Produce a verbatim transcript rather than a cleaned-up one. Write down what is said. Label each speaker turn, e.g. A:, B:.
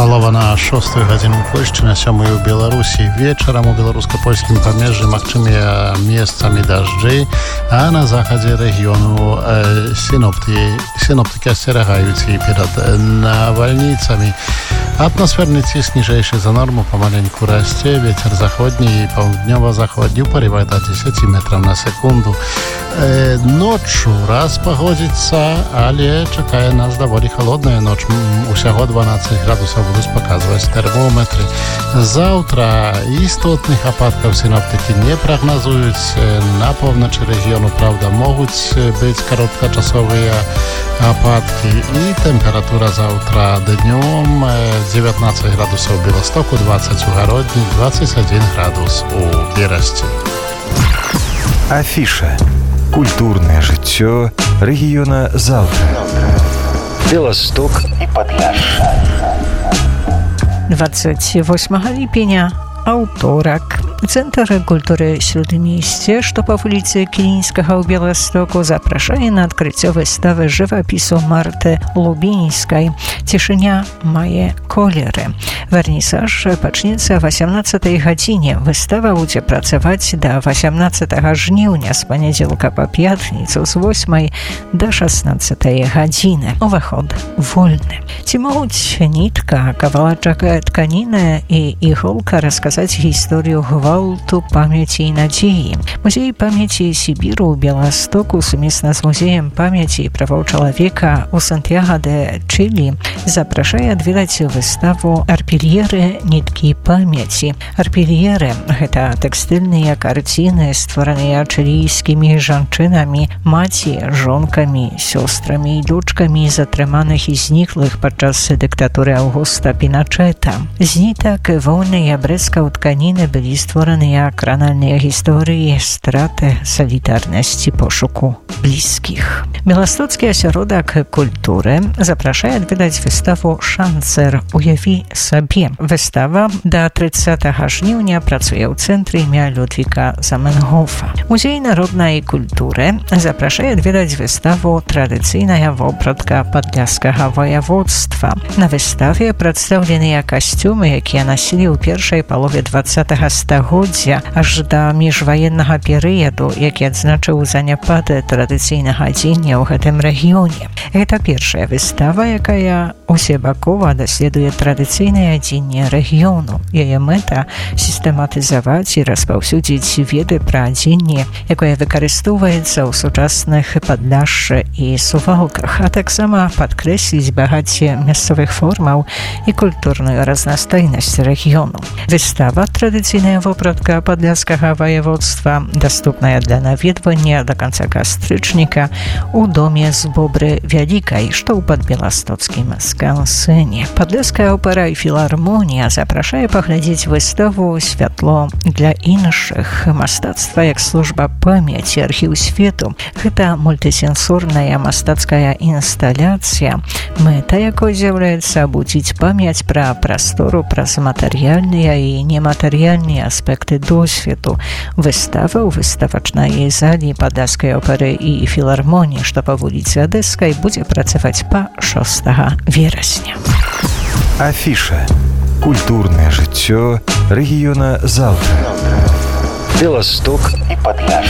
A: Палова на шостую гадзіну Польшчы, на сёмую ў Беларусі. Вечарам у беларуска-польскім памежжы магчымыя месцамі дажджы, а на захадзе рэгіёну э, сіноптыкі, сіноптыкі асцерагаюць і перад навальніцамі. Атмасферны ціск ніжэйшы за норму памаленьку расце, вецер заходні і паўднёва-заходні ў парывах да дзесяці метраў на секунду. Э, ноччу раз пагодзіцца, але чакае нас даволі халодная ноч. Усяго дванаццаць градусаў будуць паказваць тэрмометры. Заўтра істотных ападкаў сіноптыкі не прагназуюць. На поўначы рэгіёну, правда, могуць быць кароткачасовыя ападкі. І тэмпература заўтра днём дзевятнаццаць градусаў у Беластоку, дваццаць у Гародні, дваццаць адзін градус у Берасці.
B: Афіша. Культурнае жыццё рэгіёна заўтра. Беласток і Падляшша.
C: двадцать восьмого липеня, аўторак. Цэнтр культуры Śródmieście, што па вуліцы Кілінскага ў Беластоку, запрашае на адкрыццё выставы жывапісу Марты Лубінскай «Цішыня мае колеры». Вернісаж пачнецца о васямнаццатай гадзіне. Выстава будзе працаваць да васямнаццатага жніўня з панядзелка па пятніцу з восьмай да шаснаццатай гадзіны. Уваход вольны. Ці могуць нітка, кавалачак тканіны і іголка расказаць гісторыю гвалту, памяці і надзеі? Музей памяці Сібіру ў Беластоку сумесна з музеем памяці і правоў чалавека ў Сантьяго де Чилі запрашае адведаць выставу «Арпельеры. Ніткі памяці». Арпельеры – гэта тэкстыльныя карціны, створаныя чылійскімі жанчынамі, маці, жонкамі, сёстрамі і дочкамі затрыманых і зніклых падчас дыктатуры Аўгуста Піначэта. З нітак воўны і абрэзкаў тканіны былі створаныя кранальныя гісторыі страты, салідарнасці, пошуку блізкіх. Беластоцкі асяродак культуры запрашае адведаць выставу «Шанцер. Уяві сабе». Выстава да трыццатага жніўня працуе ў цэнтры імя Людвіга Заменгофа. Музей народнай культуры запрашае адведаць выставу «Традыцыйная вопратка падляшскага ваяводства». На выставе прадстаўленыя касцюмы, якія насілі ў першай палове двадцатага стагоддзя аж да міжваеннага перыяду, які адзначыў заняпад традыцыйнага адзення ў гэтым рэгіёне. Гэта першая выстава, якая усебакова даследуе традыцыйнае адзенне рэгіёну. Яе мэта – сістэматызаваць і распаўсюдзіць веды пра адзенне, якое выкарыстоўваецца ў сучасных Падляшшы і Сувалках, а таксама падкрэсліць багацце мясцовых формаў і культурную разнастайнасць рэгіёну. Выстава «Традыцыйная вопратка падляшскага ваяводства» даступная для наведвання да канца кастрычніка у доме з Бобры Вялікай, што ў падбеластоцкім скансэне. Падляшская опера і філармонія запрашае паглядзець выставу «Святло для іншых». Мастацтва як служба памяці, архіў свету. Гэта мультысенсорная мастацкая інсталяцыя, мэта якой з'яўляецца абудзіць памяць пра прастору праз матэрыяльныя і нематэрыяльныя аспекты досведу. Выстава ў выставачнай залі Падляшскай оперы і філармоніі, што па вуліцы Адэскай, будзе працаваць па шостага верасня.
B: Афіша. Культурнае жыццё рэгіёна заўтра. Беласток і Падляшша.